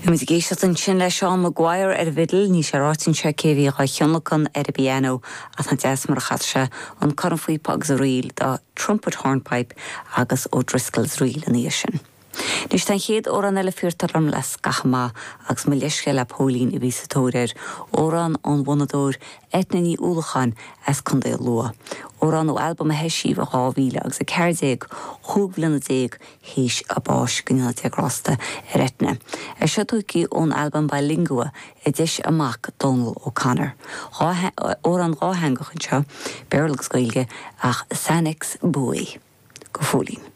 Mis géisiat an sin le Sean Maguire vidal ní sé rátin se céhí a cheannachan piano a an deas mar chatse an chuan faoi pags a riil dá trumpet hornpipe agus ó Driscoll's riil an sin. Nus tan chéad ó an eile fiúrtarlam les gachma agus me leisce le pólín I vísatóir órán an bhonadóir etnaní úlachan as chundé lua. Órán ó album a heisíh a ráhíle agus a ceirdéag chúglan a déag híis a báis gine teagrásta etna. Se tuí ón album bilingua I dis amach Donald O'Connor. Órán ráhangachan seo, beirlagus gailge ach Sanix Bowie. Go fólín.